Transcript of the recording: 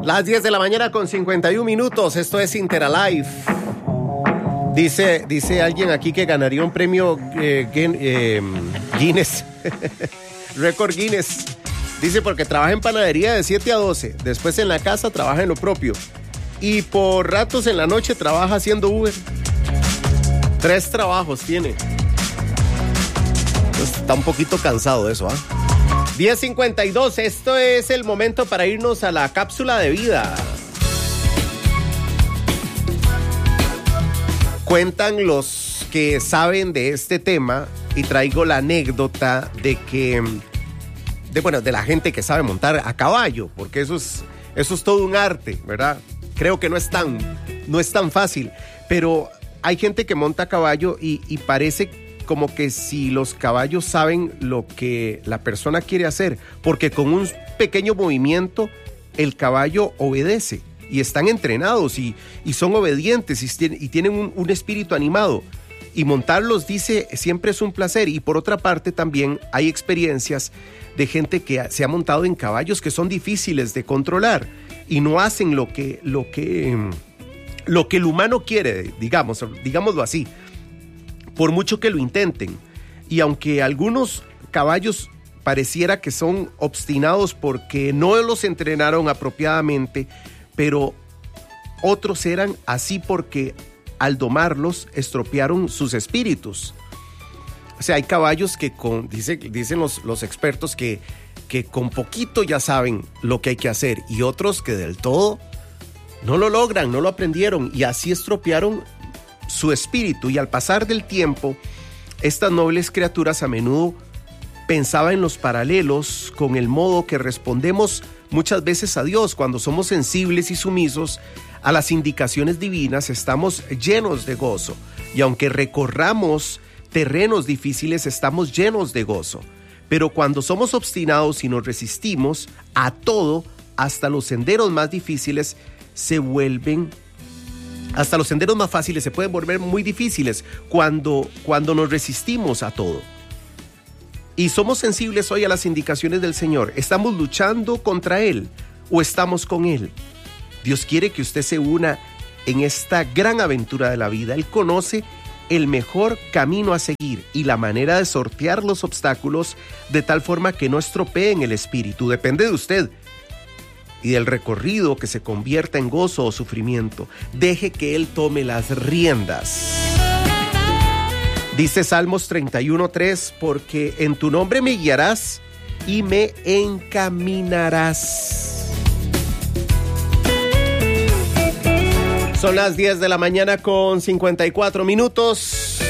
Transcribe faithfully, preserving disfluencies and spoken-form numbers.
Las diez de la mañana con cincuenta y un minutos. Esto es Interalive. Dice, dice alguien aquí que ganaría un premio eh, eh, Guinness. Récord Guinness. Dice porque trabaja en panadería de siete a doce. Después en la casa trabaja en lo propio. Y por ratos en la noche trabaja haciendo Uber. Tres trabajos tiene. Pues está un poquito cansado de eso, ¿ah? ¿eh? diez cincuenta y dos, esto es el momento para irnos a la cápsula de vida. Cuentan los que saben de este tema y traigo la anécdota de que, de, bueno, de la gente que sabe montar a caballo, porque eso es, eso es todo un arte, ¿verdad? Creo que no es tan, no es tan fácil, pero hay gente que monta a caballo y, y parece como que si los caballos saben lo que la persona quiere hacer, porque con un pequeño movimiento el caballo obedece y están entrenados y, y son obedientes y, y tienen un, un espíritu animado, y montarlos, dice, siempre es un placer. Y por otra parte también hay experiencias de gente que se ha montado en caballos que son difíciles de controlar y no hacen lo que, lo que, lo que el humano quiere, digamos, digámoslo así, por mucho que lo intenten. Y aunque algunos caballos pareciera que son obstinados porque no los entrenaron apropiadamente, pero otros eran así porque al domarlos estropearon sus espíritus. O sea, hay caballos que con, dice, dicen los, los expertos que, que con poquito ya saben lo que hay que hacer, y otros que del todo no lo logran, no lo aprendieron, y así estropearon su espíritu. Y al pasar del tiempo, estas nobles criaturas a menudo pensaban en los paralelos con el modo que respondemos muchas veces a Dios. Cuando somos sensibles y sumisos a las indicaciones divinas, estamos llenos de gozo, y aunque recorramos terrenos difíciles, estamos llenos de gozo. Pero cuando somos obstinados y nos resistimos a todo, hasta los senderos más difíciles se vuelven Hasta los senderos más fáciles se pueden volver muy difíciles cuando, cuando nos resistimos a todo. Y somos sensibles hoy a las indicaciones del Señor. ¿Estamos luchando contra Él o estamos con Él? Dios quiere que usted se una en esta gran aventura de la vida. Él conoce el mejor camino a seguir y la manera de sortear los obstáculos de tal forma que no estropeen el espíritu. Depende de usted y del recorrido que se convierta en gozo o sufrimiento. Deje que Él tome las riendas. Dice Salmos treinta y uno tres, porque en tu nombre me guiarás y me encaminarás. Son las diez de la mañana con cincuenta y cuatro minutos.